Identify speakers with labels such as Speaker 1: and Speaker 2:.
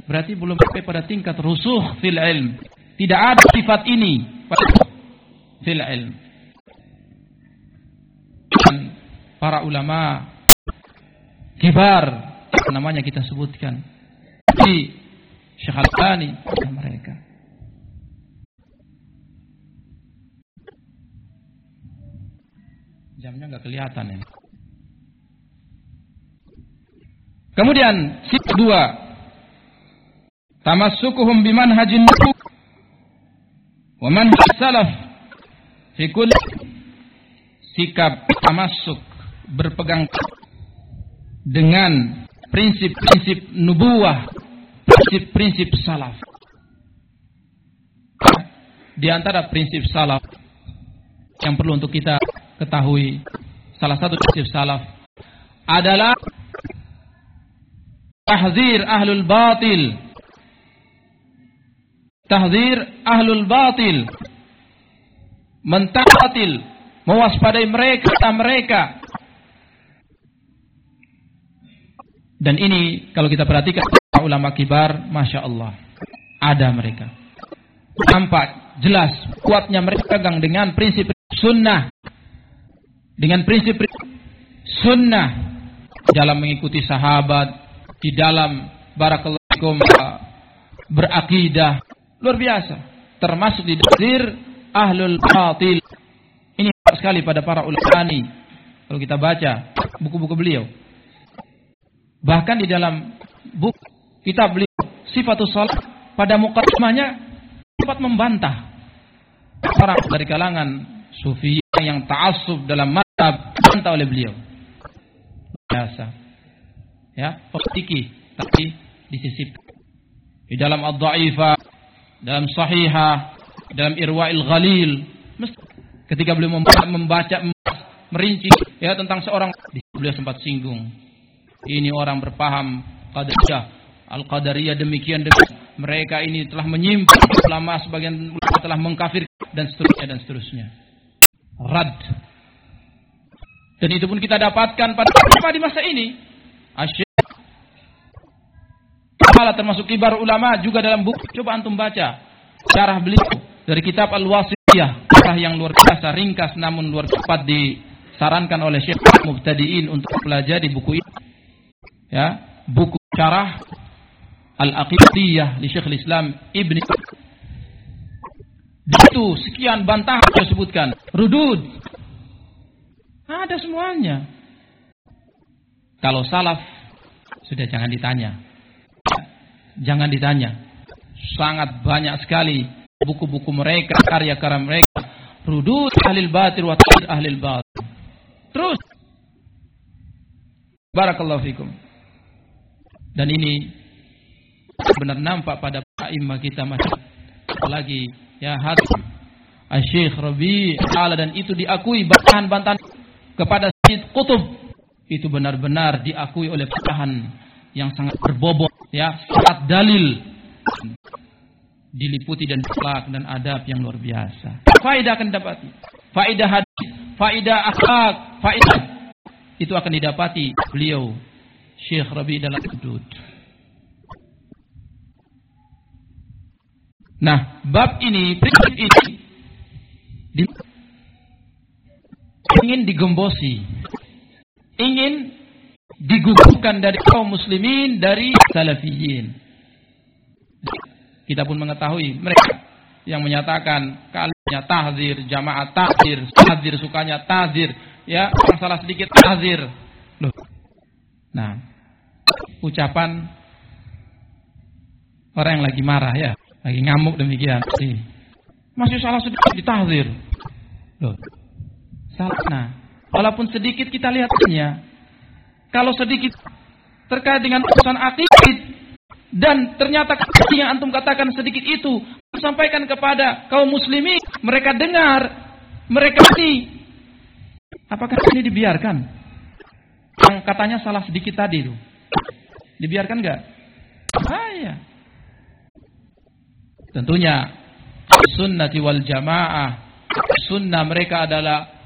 Speaker 1: berarti belum sampai pada tingkat rusukh fil ilm. Tidak ada sifat ini fil ilm. Dan para ulama kibar namanya kita sebutkan di Syekh Al-Albani mereka. Jamnya enggak kelihatan ya. Kemudian sifat kedua, tamassukuhum bimanhajin nubuwah wa manhaj salaf fi kulli, sikap tamassuk berpegang dengan prinsip-prinsip nubuwah, prinsip-prinsip salaf. Di antara prinsip salaf yang perlu untuk kita ketahui, salah satu prinsip salaf adalah tahdzir ahlul batil. Tahdzir ahlul batil, mentahatil, mewaspadai mereka. Dan ini kalau kita perhatikan ulama kibar, masya Allah, ada mereka. Nampak jelas kuatnya mereka pegang dengan prinsip sunnah, dengan prinsip sunnah dalam mengikuti sahabat, di dalam barakallahu fikum berakidah luar biasa, termasuk di tahdzir ahlul batil. Ini sekali pada para ulama ini. Kalau kita baca buku-buku beliau, bahkan di dalam buku kitab beliau Sifatus Shalah, pada muqaddimahnya sempat membantah orang dari kalangan sufi yang ta'assub dalam mazhab, dibantah oleh beliau. Biasa. Ya, optiki tapi disisip. Di dalam Ad-Dha'ifah, dalam Sahihah, dalam Irwa'il Ghalil, ketika beliau membaca merinci ya tentang seorang, beliau sempat singgung. Ini orang berpaham Qadariyah, Al-Qadariyah demikian. Mereka ini telah menyimpang ulama, sebagian ulama telah mengkafir dan seterusnya. Rad. Dan itu pun kita dapatkan pada di masa ini. Asyik termasuk kibar ulama juga dalam buku, coba antum baca syarah beliau dari kitab Al-Wasithiyah, syarah yang luar biasa, ringkas namun luar cepat, disarankan oleh Syekh Mubtadi'in untuk pelajari buku ini. Ya, buku syarah Al-Aqidiyah li Syekhul Islam Ibn. Di situ sekian bantahan saya sebutkan, rudud. Ada semuanya. Kalau salaf sudah jangan ditanya. Jangan ditanya. Sangat banyak sekali buku-buku mereka, karya-karya mereka, rudud ahlil batil wa tahdzir ahlil batil. Terus barakallahu fikum. Dan ini benar nampak pada a'immah kita, masih apalagi ya hadis Syekh Rabi' Ta'ala, dan itu diakui bantahan-bantahan kepada Sayyid Qutb, itu benar-benar diakui oleh bantahan yang sangat berbobot ya, sangat dalil, diliputi dan akhlak dan adab yang luar biasa. Faedah akan didapati, faedah hadis, faedah akhlak, faedah itu akan didapati beliau Syekh Rabi' dalam hudud. Nah, bab ini, prinsip ini ingin digembosi, ingin digugurkan dari kaum muslimin, dari salafiyin. Kita pun mengetahui mereka yang menyatakan kalinya tahdzir, jamaah tahdzir, tahdzir sukanya tahdzir, ya, orang salah sedikit tahdzir. Loh. Nah, ucapan orang yang lagi marah ya, lagi ngamuk demikian. Masih salah sedikit ditahdzir. Loh. Salah. Nah, walaupun sedikit kita lihatnya. Kalau sedikit terkait dengan urusan akidah dan ternyata yang antum katakan sedikit itu sampaikan kepada kaum muslimin, mereka dengar, mereka ini, apakah ini dibiarkan? Yang katanya salah sedikit tadi itu dibiarkan enggak? Ya. Tentunya sunnati wal jamaah, sunnah mereka adalah